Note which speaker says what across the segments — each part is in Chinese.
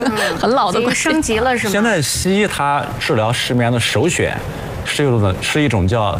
Speaker 1: 很老的
Speaker 2: 已经升级了是吗？
Speaker 3: 现在西医它治疗失眠的首选是一种叫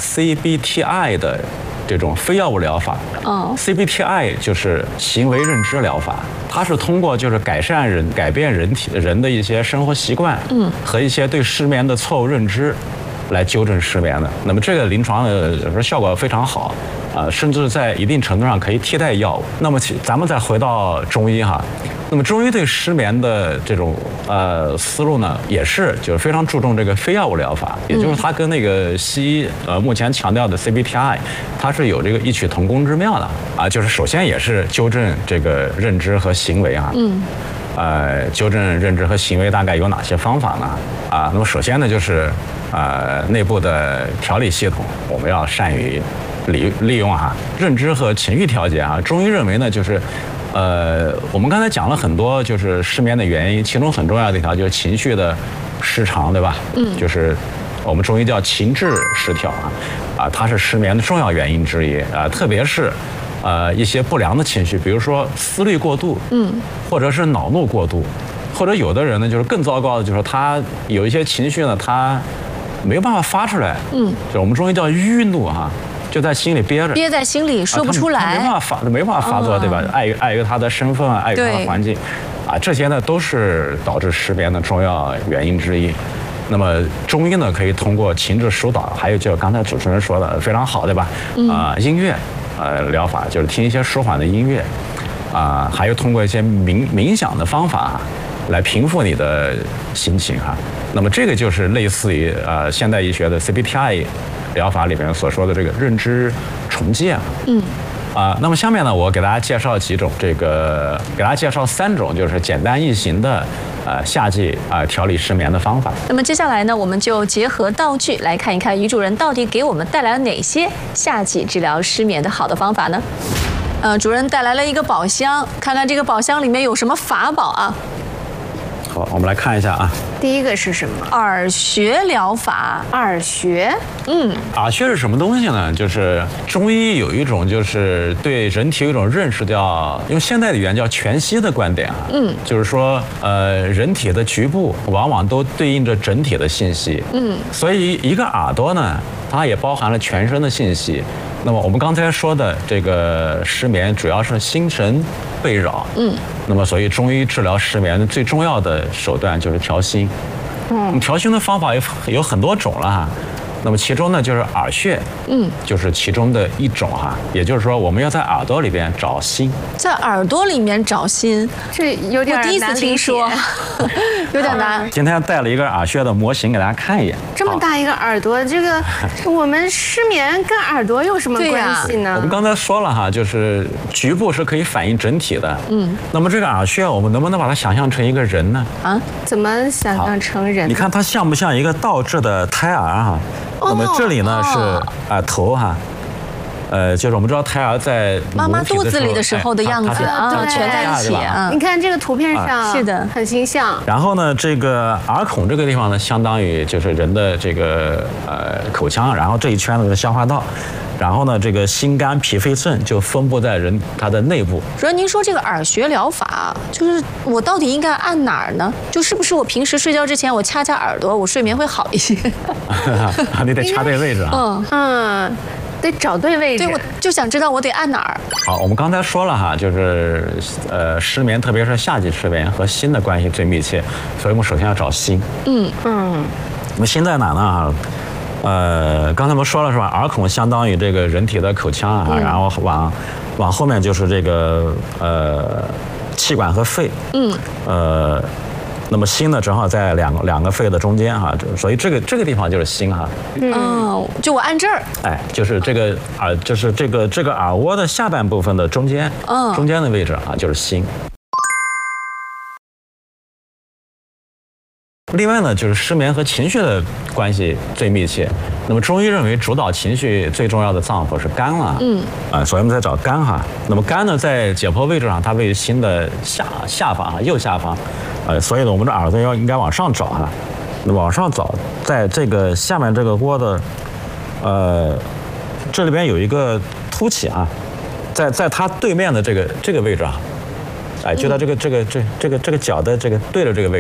Speaker 3: CBTI 的这种非药物疗法。CBTI 就是行为认知疗法，它是通过就是改变人的一些生活习惯，和一些对失眠的错误认知，来纠正失眠的。那么这个临床的效果非常好，甚至在一定程度上可以替代药物。那么咱们再回到中医哈。那么中医对失眠的这种思路呢，也是就是非常注重这个非药物疗法，也就是它跟那个西医目前强调的 CBTI， 它是有这个异曲同工之妙的啊。就是首先也是纠正这个认知和行为啊，纠正认知和行为大概有哪些方法呢？那么首先呢就是内部的调理系统，我们要善于利用认知和情绪调节中医认为呢就是。我们刚才讲了很多，就是失眠的原因，其中很重要的一条就是情绪的失常，对吧？就是我们中医叫情志失调它是失眠的重要原因之一特别是一些不良的情绪，比如说思虑过度，或者是恼怒过度，或者有的人呢就是更糟糕的，就是他有一些情绪呢，他没有办法发出来，就我们中医叫郁怒就在心里憋
Speaker 1: 在心里说不出来，
Speaker 3: 没办法发作，对吧？碍于他的身份碍于他的环境，这些呢都是导致失眠的重要原因之一。那么中医呢可以通过情志疏导，还有就刚才主持人说的非常好，对吧？音乐疗法就是听一些舒缓的音乐，还有通过一些冥想的方法来平复你的心情那么这个就是类似于现代医学的 CBTI。疗法里面所说的这个认知重建，那么下面呢，我给大家介绍几种给大家介绍3种就是简单易行的夏季调理失眠的方法。
Speaker 1: 那么接下来呢，我们就结合道具来看一看于主任到底给我们带来了哪些夏季治疗失眠的好的方法呢？主任带来了一个宝箱，看看这个宝箱里面有什么法宝啊？
Speaker 3: 好，我们来看一下
Speaker 2: 第一个是什么？
Speaker 1: 耳穴疗法。
Speaker 2: 耳穴？
Speaker 3: 耳穴是什么东西呢？就是中医有一种就是对人体有一种认识用现代的语言叫全息的观点就是说人体的局部往往都对应着整体的信息，所以一个耳朵呢，它也包含了全身的信息。那么我们刚才说的这个失眠主要是心神被扰，那么所以中医治疗失眠最重要的手段就是调心。调心的方法有很多种了那么其中呢就是耳穴，就是其中的一种也就是说我们要在耳朵里边找心，
Speaker 1: 在耳朵里面找心，
Speaker 2: 这有点
Speaker 1: 我第一次听说，有点难。
Speaker 3: 今天带了一个耳穴的模型给大家看一眼。
Speaker 2: 这么大一个耳朵，这个我们失眠跟耳朵有什么关系呢？
Speaker 3: 我们刚才说了就是局部是可以反映整体的。那么这个耳穴，我们能不能把它想象成一个人呢？
Speaker 2: 怎么想象成人？
Speaker 3: 你看它像不像一个倒置的胎儿那么这里呢是头就是我们知道胎儿在
Speaker 1: 妈妈肚子里的时候的样子全在一起
Speaker 2: 你看这个图片上
Speaker 1: 是的，
Speaker 2: 很形象。
Speaker 3: 然后呢，这个耳孔这个地方呢，相当于就是人的这个口腔，然后这一圈呢是消化道。然后呢，这个心肝脾肺肾就分布在它的内部。
Speaker 1: 主任，您说这个耳穴疗法，就是我到底应该按哪儿呢？就是不是我平时睡觉之前我掐掐耳朵，我睡眠会好一些？
Speaker 3: 你得掐对位置
Speaker 2: 得找对位置。
Speaker 1: 对，我就想知道我得按哪儿。
Speaker 3: 好，我们刚才说了就是失眠，特别是夏季失眠和心的关系最密切，所以我们首先要找心。那么心在哪呢？刚才我们说了是吧？耳孔相当于这个人体的口腔然后往后面就是这个气管和肺。那么心呢，正好在两个肺的中间所以这个地方就是心
Speaker 1: 就我按这儿。
Speaker 3: 就是这个就是这个耳蜗的下半部分的中间的位置就是心。另外呢，就是失眠和情绪的关系最密切。那么中医认为，主导情绪最重要的脏腑是肝所以我们在找肝那么肝呢，在解剖位置上，它位于心的下方右下方，所以呢，我们的耳朵应该往上找那么往上找，在这个下面这个窝的，这里边有一个凸起在它对面的这个位置哎，就到这个脚的这个对着这个位置。